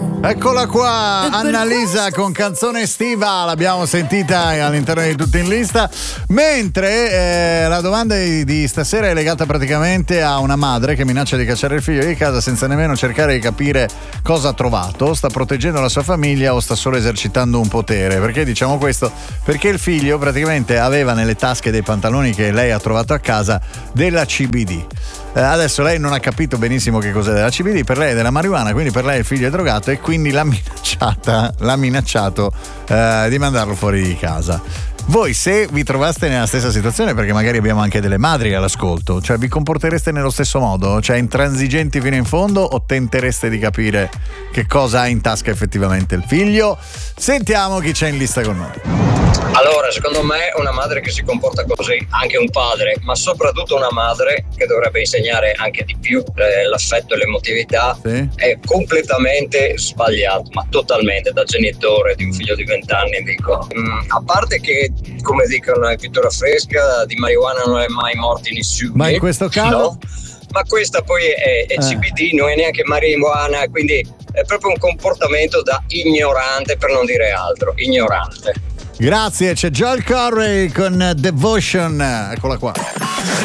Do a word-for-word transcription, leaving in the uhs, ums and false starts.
Eccola qua, Annalisa con Canzone estiva, l'abbiamo sentita all'interno di Tutti in Lista, mentre eh, la domanda di, di stasera è legata praticamente a una madre che minaccia di cacciare il figlio di casa senza nemmeno cercare di capire cosa ha trovato. Sta proteggendo la sua famiglia o sta solo esercitando un potere? Perché diciamo questo? Perché il figlio praticamente aveva nelle tasche dei pantaloni che lei ha trovato a casa della C B D. Eh, adesso lei non ha capito benissimo che cos'è della C B D, per lei è della marijuana, quindi per lei il figlio è drogato e quindi l'ha minacciata, l'ha minacciato eh, di mandarlo fuori di casa. Voi se vi trovaste nella stessa situazione, perché magari abbiamo anche delle madri all'ascolto, cioè vi comportereste nello stesso modo? Cioè intransigenti fino in fondo o tentereste di capire che cosa ha in tasca effettivamente il figlio? Sentiamo chi c'è in lista con noi. Allora, secondo me una madre che si comporta così, anche un padre, ma soprattutto una madre che dovrebbe insegnare anche di più eh, l'affetto e l'emotività, sì, è completamente sbagliato, ma totalmente, da genitore di un figlio di vent'anni dico. Mm, a parte che, come dicono in pittura fresca, di marijuana non è mai morti nessuno. Ma in questo caso? No? Ma questa poi è, è C B D, eh. non è neanche marijuana, quindi è proprio un comportamento da ignorante, per non dire altro, ignorante. Grazie, c'è Joel Corey con Devotion, eccola qua.